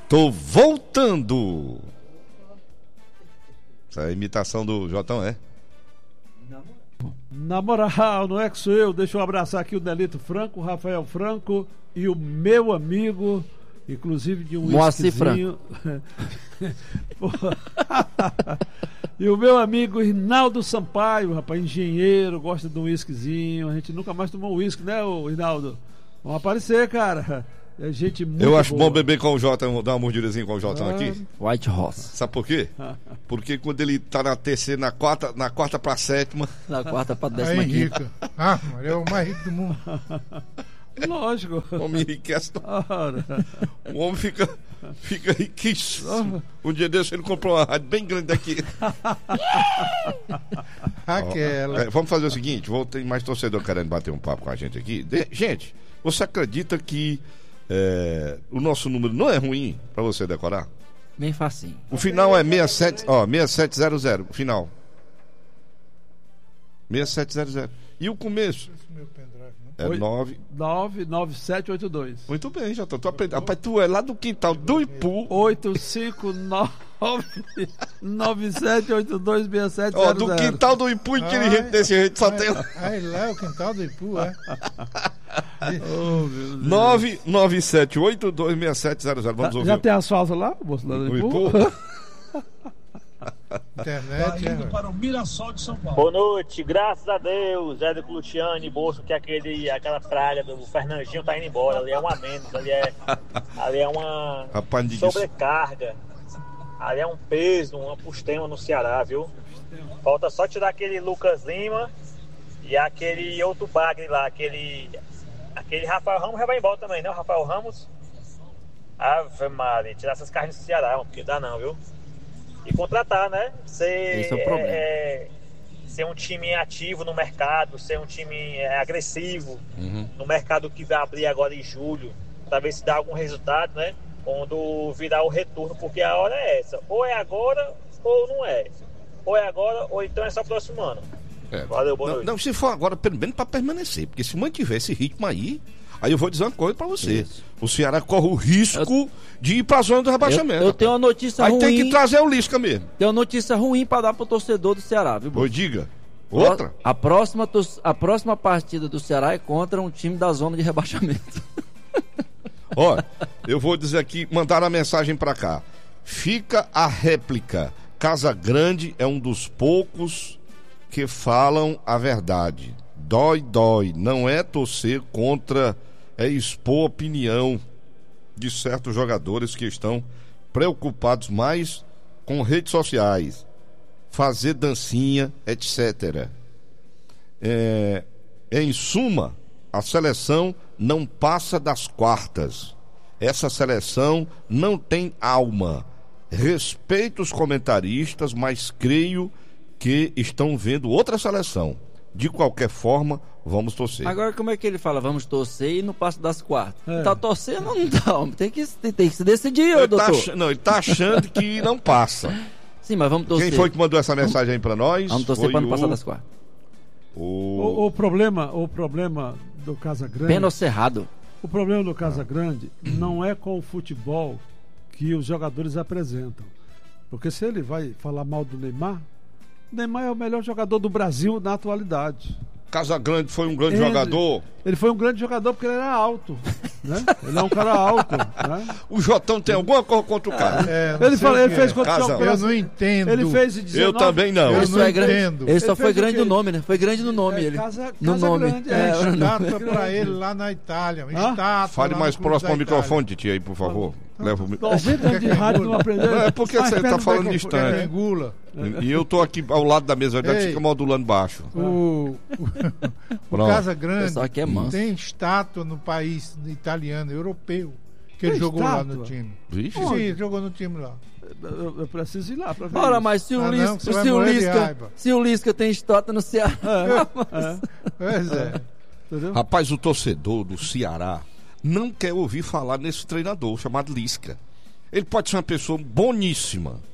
Tô voltando. Essa é a imitação do Jotão, é? Na moral, não é que sou eu. Deixa eu abraçar aqui o Nelito Franco, o Rafael Franco e o meu amigo, inclusive de um Moacir Franco. E o meu amigo Rinaldo Sampaio, rapaz, engenheiro, gosta de um whiskyzinho. A gente nunca mais tomou um whisky, né, Rinaldo? Vamos aparecer, cara. É gente muito Eu acho boa. bom beber com o Jotão, dar uma mordidazinha com o Jotão aqui. White Horse. Sabe por quê? Porque quando ele tá na terceira, na quarta pra sétima. Na quarta pra Aí 15ª. rico. Ah, mas é o mais rico do mundo. Lógico. O homem enriquece. Ora. O homem fica riquíssimo. Um dia desse ele comprou uma rádio bem grande aqui. Aquela. Vamos fazer o seguinte, tem mais torcedor querendo bater um papo com a gente aqui. Gente, você acredita que o nosso número não é ruim pra você decorar? Bem facinho. O final é 6700, o final. 6700. E o começo? Esse meu pendrive, não? É 99782. Muito bem, já tô aprendendo. Rapaz, tu é lá do quintal do Ipu. 859-9782-6700. Ó, do quintal do Ipu, inteligente desse jeito, só tem. Aí lá é o quintal do Ipu, é? 997826700. Vamos ouvir. Já tem asfalto lá, moço, lá do O Ipu? Ipu? Internet, para o Mirassol de São Paulo. Boa noite, graças a Deus, Zé do Clutiane, Bolso, que aquela praga do Fernandinho tá indo embora, ali é um a menos, ali é uma Rapaz, sobrecarga, ali é um peso, uma pustema no Ceará, viu? Falta só tirar aquele Lucas Lima e aquele outro bagre lá, aquele Rafael Ramos já vai embora também, né? O Rafael Ramos, Ave Maria, tirar essas carnes do Ceará, porque dá não, viu? E contratar, né? Esse é o problema. Ser um time ativo no mercado, ser um time agressivo no mercado que vai abrir agora em julho, para ver se dá algum resultado, né? Quando virar o retorno, porque a hora é essa. Ou é agora, ou não é. Ou é agora, ou então é só próximo ano. Valeu, boa noite. Não, se for agora, pelo menos para permanecer, porque se mantiver esse ritmo aí eu vou dizer uma coisa pra você. Isso. O Ceará corre o risco de ir pra zona do rebaixamento. Eu tenho uma notícia ruim. Aí tem que trazer o Lisca mesmo. Tem uma notícia ruim pra dar pro torcedor do Ceará, viu, Ô, diga. Outra? A próxima partida do Ceará é contra um time da zona de rebaixamento. Ó, eu vou dizer aqui, mandaram a mensagem pra cá. Fica a réplica. Casa Grande é um dos poucos que falam a verdade. Dói. Não é torcer contra, é expor a opinião de certos jogadores que estão preocupados mais com redes sociais, fazer dancinha, etc. Em suma, a seleção não passa das quartas. Essa seleção não tem alma. Respeito os comentaristas, mas creio que estão vendo outra seleção. De qualquer forma, vamos torcer. Agora, como é que ele fala? Vamos torcer e não passa das quartas. Tá torcendo ou não tá? Tem que se decidir, doutor. Ele tá achando que não passa. Sim, mas vamos torcer. Quem foi que mandou essa mensagem aí pra nós? Vamos torcer para não passar das quartas. O problema do Casa Grande... Pênalti cerrado. O problema do Casa Grande não é com o futebol que os jogadores apresentam. Porque se ele vai falar mal do Neymar, o Neymar é o melhor jogador do Brasil na atualidade. Casa Grande foi um grande jogador. Ele foi um grande jogador porque ele era alto, né? Ele é um cara alto, né? O Jotão tem alguma coisa contra o cara? Ele fez contra o Eu não entendo. Ele fez 19... Eu também não. Eu não entendo. Ele só foi grande no nome, né? Foi grande no nome, ele. Casa nome. Grande, Estátua pra ele lá na Itália. Estátua. Fale mais próximo ao microfone, Titi, aí, por favor. Leva o microfone. 90 anos de rádio não aprendeu. É porque você tá falando distante. Engula. E eu tô aqui ao lado da mesa, já fica modulando baixo. O Casa Grande é tem estátua no país italiano, europeu, que ele jogou lá no time. Vixe. Sim, jogou no time lá. Eu preciso ir lá pra ver. Ora, isso. mas se o Lisca tem estátua no Ceará. Pois é. Entendeu? Rapaz, o torcedor do Ceará não quer ouvir falar nesse treinador chamado Lisca. Ele pode ser uma pessoa boníssima,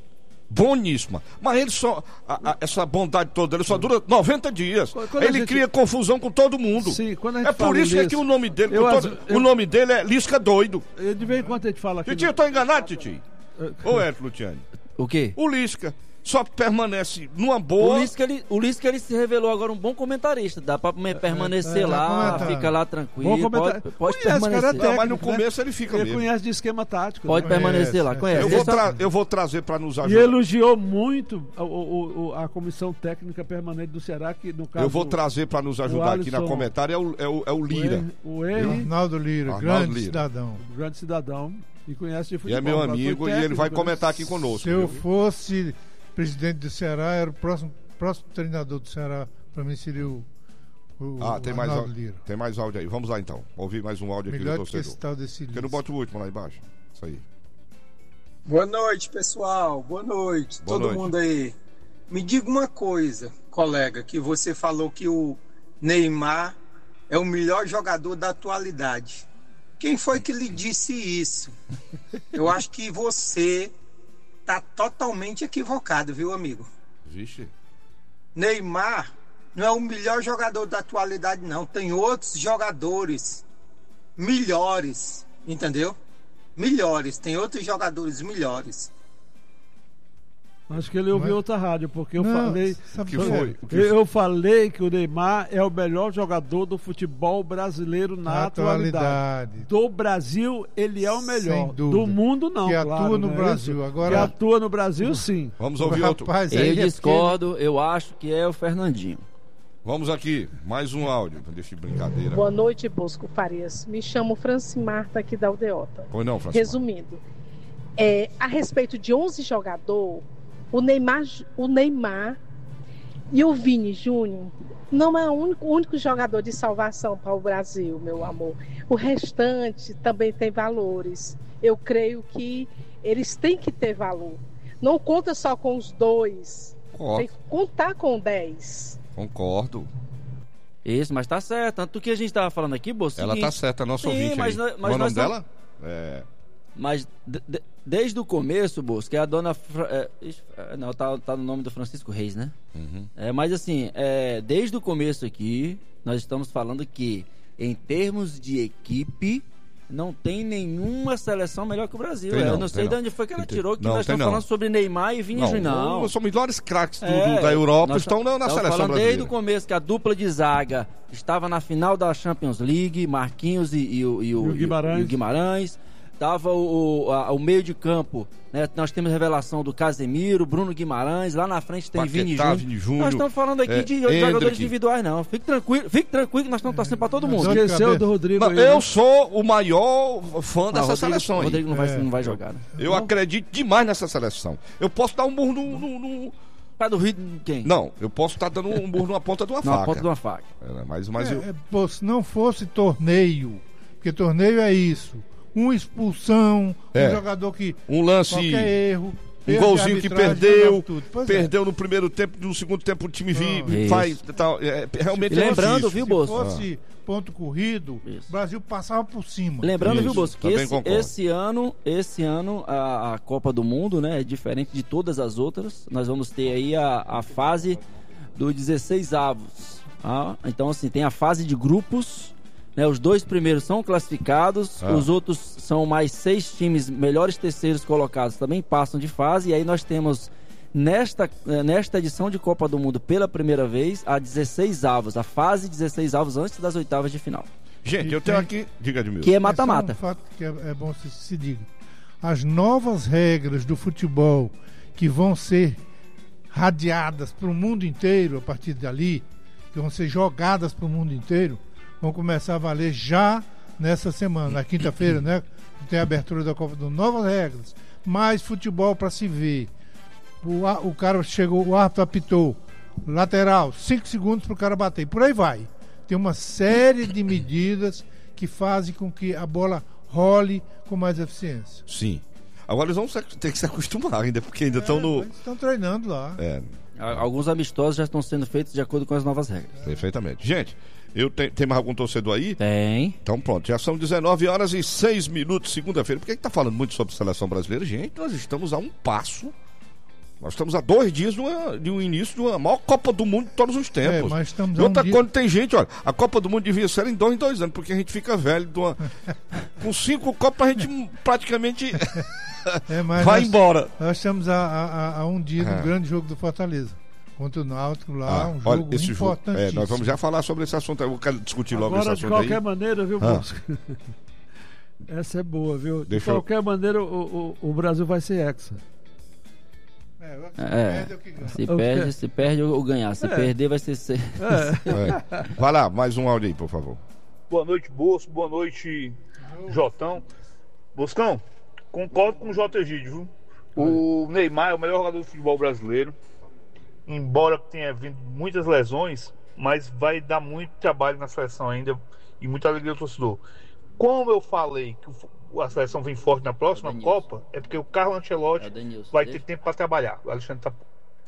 boníssima. Mas ele só, essa bondade toda, ele só dura 90 dias. Ele cria confusão com todo mundo. Sim, quando a gente é por isso que o nome dele, o nome dele é Lisca Doido. De vez em quando a gente fala aqui. Titi, eu tô enganado, Titi? Ou é, Luciane? O quê? O Lisca só permanece numa boa. O Lisca ele se revelou agora um bom comentarista. Dá pra permanecer lá, fica lá tranquilo. Pode permanecer. Não, mas no começo ele fica ele mesmo. Conhece de esquema tático. Pode permanecer lá, conhece. Eu vou trazer para nos ajudar. E elogiou muito a comissão técnica permanente do Ceará, que no caso. Eu vou trazer para nos ajudar aqui na comentária é o Lira. Arnaldo Lira, grande cidadão. Grande cidadão. E conhece de futebol. E é meu amigo e ele vai comentar aqui conosco. Se eu fosse presidente do Ceará, era o próximo treinador do Ceará, para mim seria o Arnaldo Lira. Tem mais áudio aí. Vamos lá então. Ouvir mais um áudio melhor aqui do torcedor. Que esse tal desse Porque não bota o último lá embaixo. Isso aí. Boa noite, pessoal. Boa noite. Boa Todo noite. mundo aí. Me diga uma coisa, colega, que você falou que o Neymar é o melhor jogador da atualidade. Quem foi que lhe disse isso? Eu acho que você tá totalmente equivocado, viu, amigo? Vixe. Neymar não é o melhor jogador da atualidade, não. Tem outros jogadores melhores, entendeu? Melhores. Tem outros jogadores melhores. Acho que ele ouviu outra rádio, porque eu falei. Eu falei que o Neymar é o melhor jogador do futebol brasileiro na atualidade. Do Brasil, ele é o melhor. Do mundo, não. Que atua no Brasil. Que atua no Brasil, sim. Vamos ouvir outro. Eu discordo, eu acho que é o Fernandinho. Vamos aqui, mais um áudio. Deixa de brincadeira. Boa noite, Bosco Farias. Me chamo Francimarta, aqui da Aldeota. Pois não, Francimar. Resumindo, a respeito de 11 jogadores, o Neymar e o Vini Júnior não é o único jogador de salvação para o Brasil, meu amor. O restante também tem valores. Eu creio que eles têm que ter valor. Não conta só com os dois. Tem que contar com 10. Concordo. Isso, mas tá certo. Tanto que a gente tava falando aqui, Bolsa. Ela tá certa, a nossa ouvinte. Mas qual é o nome dela? Mas desde o começo, Bolsa, que é a dona. Não, tá no nome do Francisco Reis, né? Uhum. Mas assim, desde o começo aqui, nós estamos falando que, em termos de equipe, não tem nenhuma seleção melhor que o Brasil. Eu não sei de onde foi que ela tirou, que nós estamos falando sobre Neymar e Vini Júnior. Não, são melhores craques da Europa, estão na seleção falando brasileira. Desde o começo que a dupla de zaga estava na final da Champions League, Marquinhos e o Guimarães. Tava o meio de campo, né? Nós temos revelação do Casemiro, Bruno Guimarães, lá na frente tem Vini Júnior. Nós estamos falando aqui de jogadores individuais, não. Fique tranquilo que nós estamos torcendo para todo mundo. Esqueceu do Rodrigo. Não, eu sou o maior fã dessa seleção. O Rodrigo não vai jogar, né? Eu acredito demais nessa seleção. Eu posso dar um burro no Pé do Rio quem? Não, eu posso estar dando um burro numa ponta de uma faca. Na ponta de uma faca. Se não fosse torneio, porque torneio é isso. Uma expulsão, um jogador que um lance, qualquer erro, um golzinho que perdeu no primeiro tempo, no segundo tempo o time faz tal, realmente lembrando, viu, Bolso? Se fosse ponto corrido, o Brasil passava por cima. Lembrando, viu, Bolso, que esse ano a Copa do Mundo, né, é diferente de todas as outras. Nós vamos ter aí a fase dos 16avos. Então, assim, tem a fase de grupos. Os 2 primeiros são classificados, os outros são mais 6 times melhores terceiros colocados também passam de fase, e aí nós temos nesta edição de Copa do Mundo pela primeira vez a 16avos, a fase 16avos antes das oitavas de final. Gente, eu tenho aqui, diga de mim. Que é mata-mata. Um fato que é bom se diga. As novas regras do futebol que vão ser radiadas para o mundo inteiro a partir dali, que vão ser jogadas para o mundo inteiro, vão começar a valer já nessa semana, na quinta-feira, né? Tem a abertura da Copa do Novas regras, mais futebol para se ver. O cara chegou, o árbitro apitou, lateral, 5 segundos para o cara bater, e por aí vai. Tem uma série de medidas que fazem com que a bola role com mais eficiência. Sim. Agora eles vão ter que se acostumar ainda, porque ainda estão no... Eles estão treinando lá. Alguns amistosos já estão sendo feitos de acordo com as novas regras. Perfeitamente. Gente, tem mais algum torcedor aí? Tem. Então pronto, já são 19h06, segunda-feira. Por que tá falando muito sobre seleção brasileira? Gente, nós estamos a um passo Nós estamos a 2 dias de um início de uma maior Copa do Mundo de todos os tempos. Mas estamos e outra dia... coisa, tem gente, olha, a Copa do Mundo devia ser em 2 em 2 anos, porque a gente fica velho. Com 5 Copas a gente praticamente vai embora. Nós estamos a um dia do grande jogo do Fortaleza. Contra o Náutico lá, um jogo importantíssimo. Nós vamos já falar sobre esse assunto. Eu quero discutir logo esse assunto aí. De qualquer maneira, viu, Bosco? Essa é boa, viu? De qualquer maneira, o Brasil vai ser hexa. Se perde ou ganhar. Se perder, vai ser. Vai lá, mais um áudio aí, por favor. Boa noite, Bosco. Boa noite, Jotão. Boscão, concordo com o J. Egídio, viu? O Neymar é o melhor jogador do futebol brasileiro. Embora tenha vindo muitas lesões, mas vai dar muito trabalho na seleção ainda e muita alegria ao torcedor. Como eu falei que a seleção vem forte na próxima Copa, é porque o Carlo Ancelotti vai ter tempo para trabalhar. O Alexandre tá...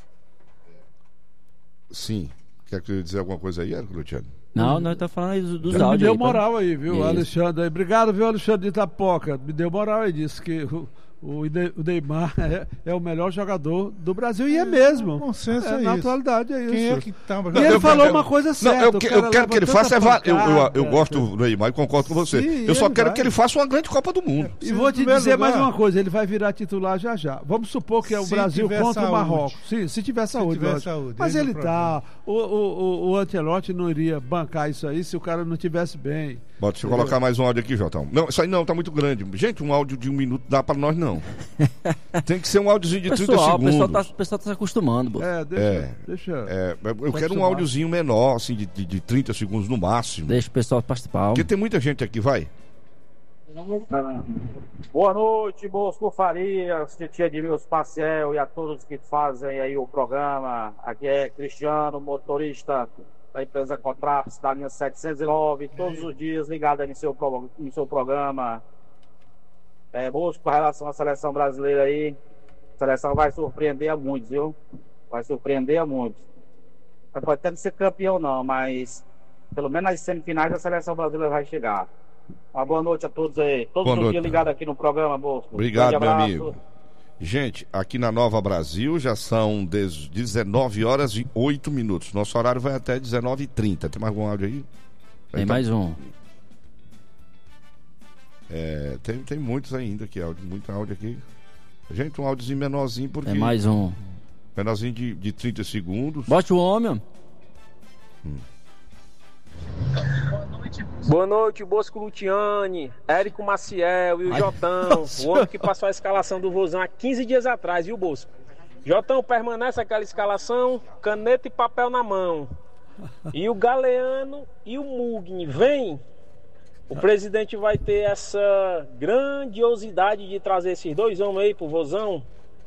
Sim. Quer dizer alguma coisa aí, Luciano? Não, nós estamos falando aí dos áudios. Me deu moral aí, viu, Alexandre? Obrigado, viu, Alexandre de Itapoca. Me deu moral aí, disse que o Neymar é o melhor jogador do Brasil, e é mesmo. Consenso é na isso. Atualidade é isso. Quem é que tá... E ele falou uma coisa certa. Eu quero que ele faça. Eu gosto do Neymar e concordo com você. Sim, eu só quero que ele faça uma grande Copa do Mundo. E vou te dizer mais uma coisa: ele vai virar titular já já. Vamos supor que é o Brasil contra o Marrocos. Se tiver saúde. Mas ele tá. O Ancelotti não iria bancar isso aí se o cara não tivesse bem. Deixa eu colocar mais um áudio aqui, Jotão. Não, isso aí não, tá muito grande. Gente, um áudio de 1 minuto dá pra nós não. Tem que ser um áudiozinho de 30 segundos. O pessoal tá se acostumando, pô. Deixa. Eu quero um áudiozinho menor, assim, de 30 segundos no máximo. Deixa o pessoal participar. Porque tem muita gente aqui, vai. Boa noite, Bosco Farias, titia de Mills Paciel e a todos que fazem aí o programa. Aqui é Cristiano, motorista da empresa Contraps, da linha 709, todos os dias ligado aí no seu programa. Bosco, com relação à seleção brasileira aí, a seleção vai surpreender a muitos, viu? Vai surpreender a muitos. Não pode até não ser campeão não, mas pelo menos nas semifinais a seleção brasileira vai chegar. Uma boa noite a todos aí. Todos os dias ligados aqui no programa, Bosco. Obrigado, meu amigo. Gente, aqui na Nova Brasil já são 19 horas e 8 minutos. Nosso horário vai até 19h30. Tem mais algum áudio aí? Tem mais um. Tem muitos ainda aqui, muito áudio aqui. Gente, um áudiozinho menorzinho porque... Tem mais um. Menorzinho de 30 segundos. Bote o homem. Boa noite, Bosco Luciani, Érico Maciel e o Jotão, o homem que passou a escalação do Vozão há 15 dias atrás, viu, Bosco? Jotão, permanece aquela escalação, caneta e papel na mão. E o Galeano e o Mugni, vem. O presidente vai ter essa grandiosidade de trazer esses 2 homens aí pro Vozão.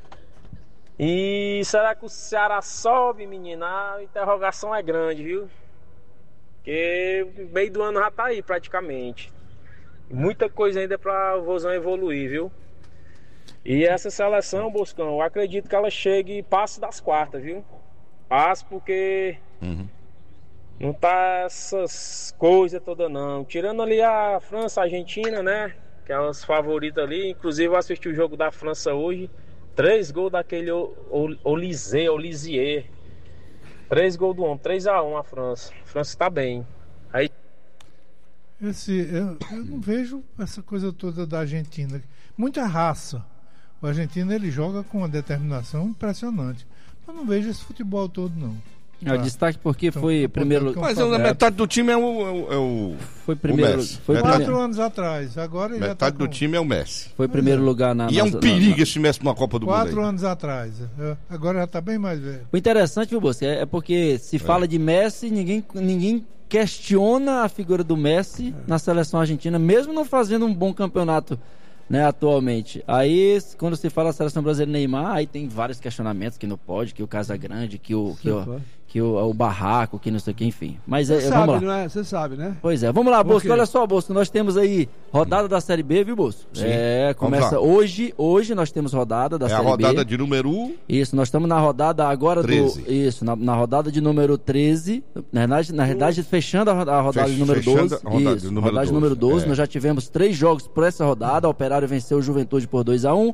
E será que o Ceará sobe, menina? A interrogação é grande, viu? Porque o meio do ano já tá aí praticamente. Muita coisa ainda para o Vozão evoluir, viu? E essa seleção, Boscão, eu acredito que ela chegue e passe das quartas, viu? Passe porque não tá essas coisas todas não. Tirando ali a França, a Argentina, né? Que é as favoritas ali. Inclusive eu assisti o jogo da França hoje. 3 gols daquele Olizier. 3 gols do homem, 3-1 a França. A França tá bem. Aí... Eu não vejo essa coisa toda da Argentina. Muita raça. O argentino ele joga com uma determinação impressionante. Mas não vejo esse futebol todo, não. Destaque porque foi primeiro. Mas a metade do time é o foi primeiro. O Messi. Foi 4 anos atrás. Agora metade do time é o Messi. Foi primeiro lugar E é um perigo esse Messi numa Copa do Mundo. 4 anos atrás. Agora já está bem mais velho. O interessante, viu, você, é porque se fala de Messi, ninguém questiona a figura do Messi na seleção argentina, mesmo não fazendo um bom campeonato, né, atualmente. Aí, quando se fala da seleção brasileira, Neymar, aí tem vários questionamentos, que não pode, que o Casagrande, que o Barraco, que não sei o que, enfim. Mas vamos lá. Não é? Você sabe, né? Pois é, vamos lá, Bosco, olha só, Bosco, nós temos aí rodada da Série B, viu, Bosco? Sim. Começa hoje nós temos rodada da Série B. É a rodada de número... Isso, nós estamos na rodada agora 13. Isso, na rodada de número 13, na verdade, fechando a rodada de número 12. Rodada de número 12, nós já tivemos 3 jogos por essa rodada, o Operário venceu o Juventude por 2-1,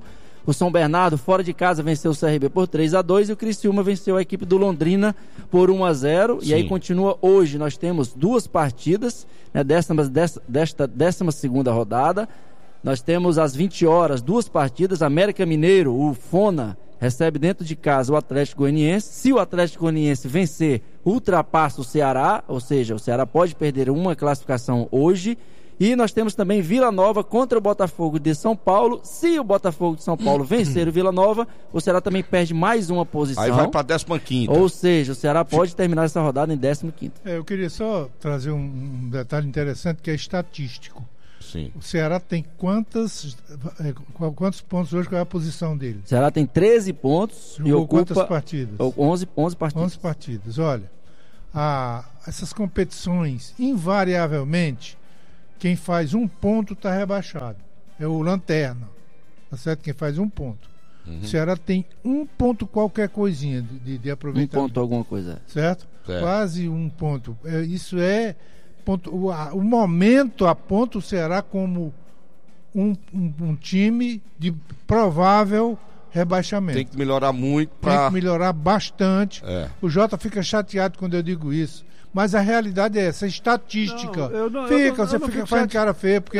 O São Bernardo, fora de casa, venceu o CRB por 3-2 e o Criciúma venceu a equipe do Londrina por 1-0. E aí continua hoje, nós temos 2 partidas, né, desta 12ª rodada. Nós temos às 20 horas 2 partidas. América Mineiro, o Fona, recebe dentro de casa o Atlético Goianiense. Se o Atlético Goianiense vencer, ultrapassa o Ceará, ou seja, o Ceará pode perder uma classificação hoje. E nós temos também Vila Nova contra o Botafogo de São Paulo. Se o Botafogo de São Paulo vencer o Vila Nova, o Ceará também perde mais uma posição. Aí vai para a 15ª. Ou seja, o Ceará pode terminar essa rodada em 15º. Eu queria só trazer um detalhe interessante que é estatístico. Sim. O Ceará tem quantos pontos hoje? Qual é a posição dele? O Ceará tem 13 pontos. Jogou e ocupa quantas partidas? 11 partidas. 11 partidas. Olha, essas competições, invariavelmente, quem faz 1 ponto está rebaixado. É o Lanterna. Tá certo? Quem faz 1 ponto. O Ceará tem 1 ponto qualquer coisinha de aproveitamento. 1 ponto alguma coisa. Certo? Quase 1 ponto. Isso é... O momento aponta o Ceará como um time de provável rebaixamento. Tem que melhorar muito. Tem que melhorar bastante. O Jota fica chateado quando eu digo isso. Mas a realidade é essa, estatística. Você fica fazendo cara feia, porque...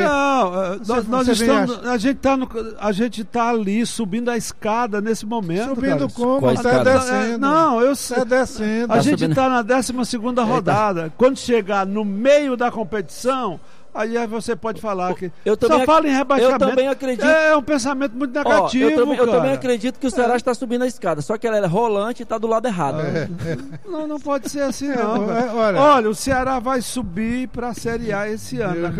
A gente tá ali subindo a escada nesse momento. Subindo como? Está descendo. Eu sei. Está descendo. A gente está na 12ª rodada. Quando chegar no meio da competição... Aí você pode falar que só fala em rebaixamento. Eu também acredito. É um pensamento muito negativo. Eu também acredito que o Ceará está subindo a escada, só que ela é rolante e está do lado errado. Não pode ser assim, não. Olha, o Ceará vai subir para a Série A esse ano.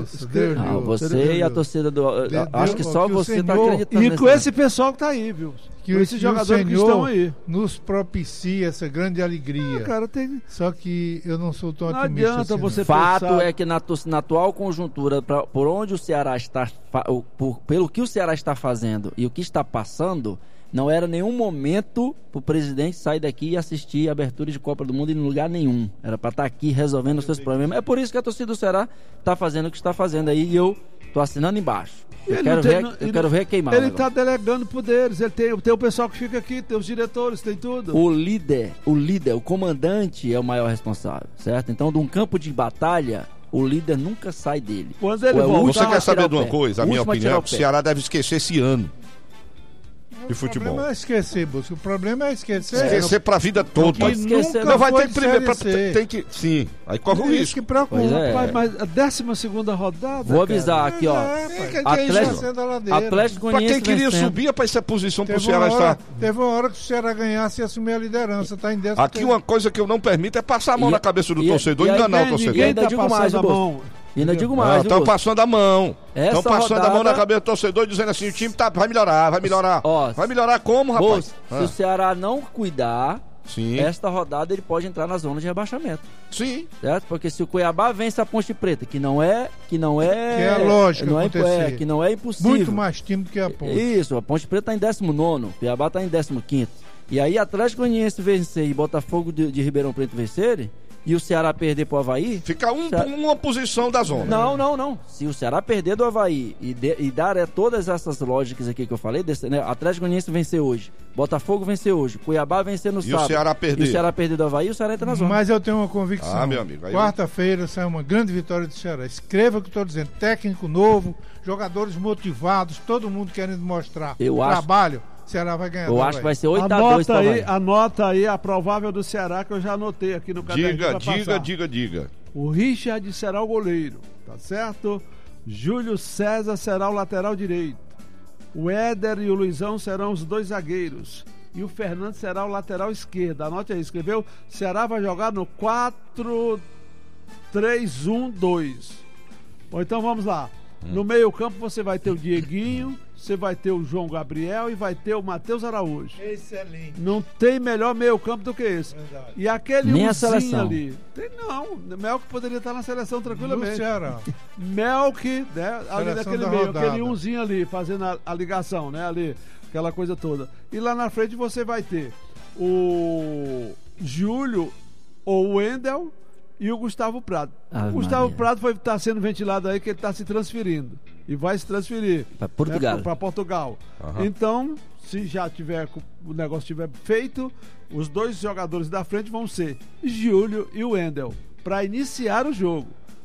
Você e a torcida do. Acho que só você está acreditando. E com esse pessoal que está aí, viu? Que esses jogadores que estão aí nos propicia essa grande alegria. Só que eu não sou tão otimista. Não adianta você fato pensar... é que na atual conjuntura, por onde o Ceará está, pelo que o Ceará está fazendo e o que está passando, não era nenhum momento para o presidente sair daqui e assistir a abertura de Copa do Mundo em lugar nenhum. Era para estar aqui resolvendo os seus problemas. É por isso que a torcida do Ceará está fazendo o que está fazendo aí e eu estou assinando embaixo. Eu quero ver queimar. Ele está delegando poderes. Ele tem o pessoal que fica aqui, tem os diretores, tem tudo. O líder, o comandante é o maior responsável, certo? Então, de um campo de batalha, o líder nunca sai dele. Quando ele volta, você quer saber de uma coisa? A minha opinião é que o Ceará deve esquecer esse ano de futebol. O problema é esquecer, Busco. O problema é esquecer. Esquecer pra vida toda. Não esquecer. Não vai ter que primeiro. Tem que. Sim. Aí corre o risco. Isso que preocupa. Mas a 12ª rodada. Vou avisar aqui, ó. Atlético Goianiense. Pra quem queria subir, é pra essa posição pro Ceará estar. Teve uma hora que o Ceará ganhasse e assumir a liderança. Tá em 10º. Aqui uma coisa que eu não permito é passar a mão na cabeça do torcedor e enganar o torcedor. Ninguém tá passando a mão. E ainda digo mais. Estão passando a mão. Estão passando a mão na cabeça do torcedor dizendo assim: o time vai melhorar. Vai melhorar como, rapaz? Se o Ceará não cuidar, esta rodada ele pode entrar na zona de rebaixamento. Sim. Certo? Porque se o Cuiabá vence a Ponte Preta, que é lógico acontecer. Que não é impossível. Muito mais time do que a Ponte. Isso, a Ponte Preta está em 19º, o Cuiabá está em 15º. E aí Atlético Goianiense vencer e Botafogo de Ribeirão Preto vencerem, e o Ceará perder pro Avaí... Fica uma posição da zona. Não. Se o Ceará perder do Avaí e dar todas essas lógicas aqui que eu falei, Atlético Goianiense vencer hoje, Botafogo vencer hoje, Cuiabá vencer no sábado. E o Ceará perder do Avaí, o Ceará entra na zona. Mas eu tenho uma convicção. Meu amigo. Quarta-feira sai uma grande vitória do Ceará. Escreva o que eu estou dizendo. Técnico novo, jogadores motivados, todo mundo querendo mostrar trabalho. Ceará vai ganhar. Eu acho que vai ser 8-2. Anota aí a provável do Ceará que eu já anotei aqui no caderno. Diga. O Richard será o goleiro, tá certo? Júlio César será o lateral direito. O Éder e o Luizão serão os 2 zagueiros. E o Fernando será o lateral esquerdo. Anote aí, escreveu? Ceará vai jogar no 4-3-1-2. Bom, então vamos lá. No meio-campo você vai ter o Dieguinho, você vai ter o João Gabriel e vai ter o Matheus Araújo. Excelente. Não tem melhor meio-campo do que esse. Verdade. E aquele nem a seleção ali. Não, Melk poderia estar na seleção tranquilamente. No Ceará. Melk, né, ali naquele meio, aquele umzinho ali, fazendo a ligação, né, ali, aquela coisa toda. E lá na frente você vai ter o Júlio ou o Wendel e o Gustavo Prado. O Gustavo Prado está sendo ventilado aí que ele está se transferindo. e vai se transferir para Portugal. Para Portugal. Então, se já o negócio tiver feito, os 2 jogadores da frente vão ser Júlio e o Wendel, para iniciar o jogo.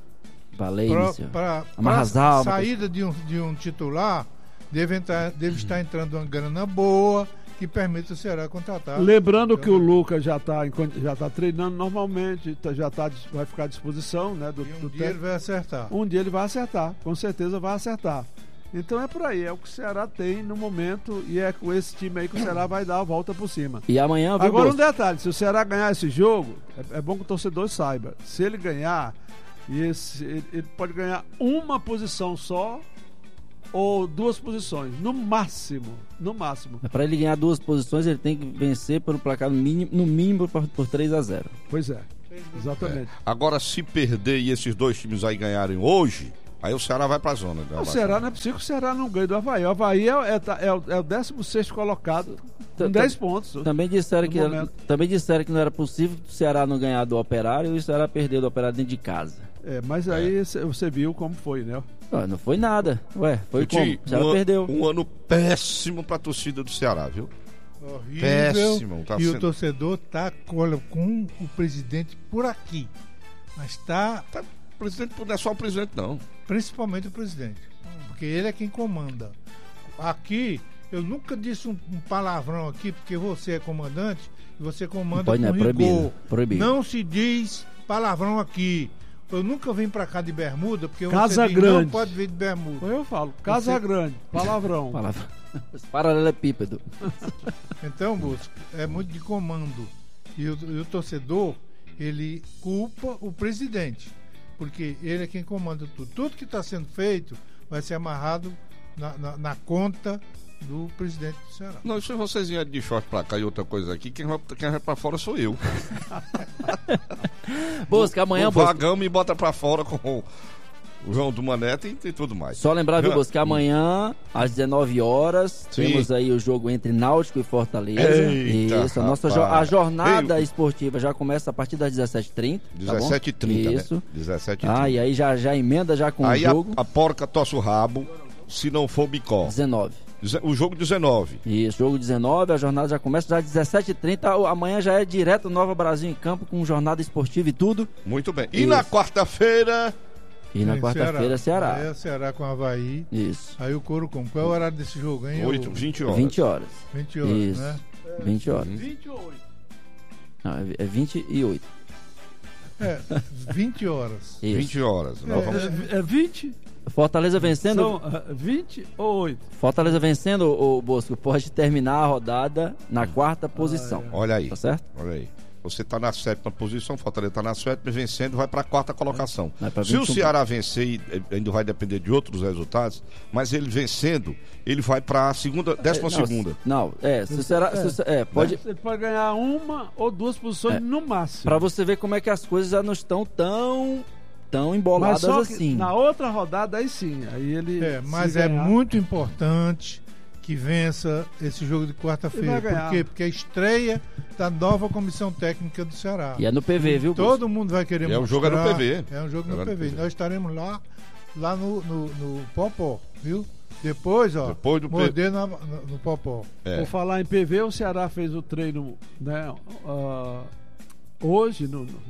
Para saída de um titular, deve estar entrando uma grana boa que permite o Ceará contratar. Lembrando que o Lucas já tá treinando normalmente, vai ficar à disposição, né? Um dia ele vai acertar. Um dia ele vai acertar, com certeza vai acertar. Então é por aí, é o que o Ceará tem no momento e é com esse time aí que o Ceará vai dar a volta por cima. E amanhã... Agora um detalhe, se o Ceará ganhar esse jogo, é bom que o torcedor saiba, se ele ganhar, ele pode ganhar uma posição só ou 2 posições, no máximo. Para ele ganhar 2 posições, ele tem que vencer pelo placar no mínimo por 3-0. Pois é, exatamente. Agora, se perder e esses 2 times aí ganharem hoje, aí o Ceará vai pra zona. O Ceará, não é possível que o Ceará não ganhe do Avaí. O Avaí é o 16º colocado, com 10 pontos. Também disseram que não era possível que o Ceará não ganhar do Operário e o Ceará perder do Operário dentro de casa. Mas aí você viu como foi, né? Não foi nada. Foi como? O Ceará perdeu. Um ano péssimo pra torcida do Ceará, viu? Horrível. Péssimo. O torcedor tá com o presidente por aqui. Mas o presidente não é só o presidente, não. Principalmente o presidente. Porque ele é quem comanda. Aqui, eu nunca disse um palavrão aqui, porque você é comandante e você comanda com rigor. Proibido. Não se diz palavrão aqui. Eu nunca vim pra cá de bermuda, porque Casa Grande. Não pode vir de bermuda. Eu falo, Casa Grande, palavrão. Paralelepípedo. Então, Busco, é muito de comando. E o torcedor, ele culpa o presidente, porque ele é quem comanda tudo. Tudo que está sendo feito vai ser amarrado na conta do presidente do Ceará. Não, se vocês vierem de short pra cá e outra coisa aqui, quem vai pra fora sou eu. Busca, amanhã... O vagão me bota pra fora com o João do Manete e tudo mais. Só lembrar, viu, Busca, amanhã, às 19 horas, temos aí o jogo entre Náutico e Fortaleza. Eita, isso, a jornada esportiva já começa a partir das 17h30. 17h30, isso. Né? 17h30. E aí já emenda já com aí o jogo. A porca tosse o rabo, se não for bicó. 19. O jogo 19. Isso, jogo 19, a jornada já começa já às 17h30. Amanhã já é direto Nova Brasil em campo com jornada esportiva e tudo. Muito bem. E na quarta-feira? E na quarta-feira, Ceará. É Ceará com Avaí. Isso. Aí o Couro com. Qual é o horário desse jogo, hein? 20 horas. 20 horas. 20 horas, isso. Né? 20 horas. 20 ou 8? Não, é 28. 20 horas. Isso. 20 horas. É 20? Fortaleza vencendo. São 20 ou 8? Fortaleza vencendo, o Bosco, pode terminar a rodada na 4ª posição. Olha aí. Tá certo? Olha aí. Você está na 7ª posição, Fortaleza está na 7ª, vencendo, vai para a 4ª colocação. Se o Ceará vencer, ainda vai depender de outros resultados, mas ele vencendo, ele vai para a 12ª. Se o Ceará pode... Ele pode ganhar 1 ou 2 posições no máximo. Para você ver como é que as coisas já não estão tão emboladas assim. Na outra rodada, aí sim. Aí ele. Mas é muito importante que vença esse jogo de quarta-feira. Por quê? Porque é a estreia da nova comissão técnica do Ceará. E é no PV, viu? Todo mundo vai querer mostrar. O jogo é no PV. É um jogo no PV. Nós estaremos lá no Popó, viu? Depois do morder no Popó. Por falar em PV, o Ceará fez o treino, né, hoje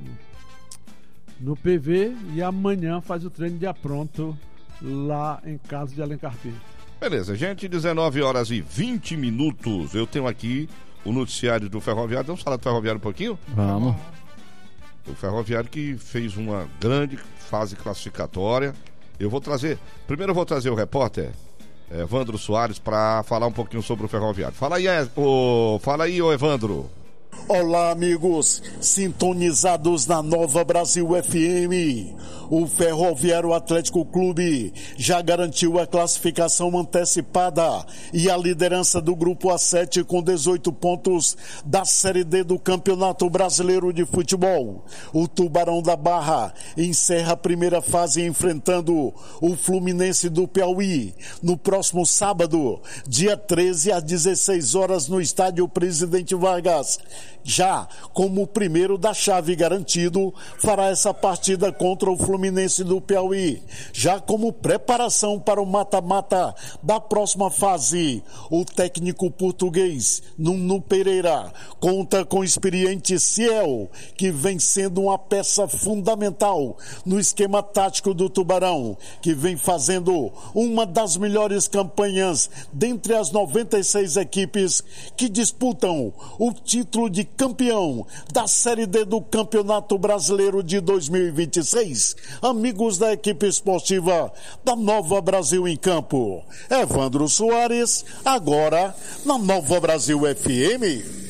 no PV e amanhã faz o treino de apronto lá em casa de Alencar Pinto. Beleza, gente, 19h20. Eu tenho aqui o noticiário do Ferroviário. Vamos falar do Ferroviário um pouquinho? Vamos. O Ferroviário que fez uma grande fase classificatória. Primeiro eu vou trazer o repórter Evandro Soares para falar um pouquinho sobre o Ferroviário. Fala aí, Evandro. Olá, amigos, sintonizados na Nova Brasil FM. O Ferroviário Atlético Clube já garantiu a classificação antecipada e a liderança do Grupo A7 com 18 pontos da Série D do Campeonato Brasileiro de Futebol. O Tubarão da Barra encerra a primeira fase enfrentando o Fluminense do Piauí no próximo sábado, dia 13 às 16 horas no estádio Presidente Vargas. já como o primeiro da chave garantido, fará essa partida contra o Fluminense do Piauí, já como preparação para o mata-mata da próxima fase. O técnico português, Nuno Pereira, conta com o experiente Ciel, que vem sendo uma peça fundamental no esquema tático do Tubarão, que vem fazendo uma das melhores campanhas dentre as 96 equipes que disputam o título de campeão da Série D do Campeonato Brasileiro de 2026. Amigos da equipe esportiva da Nova Brasil em Campo. Evandro Soares, agora na Nova Brasil FM.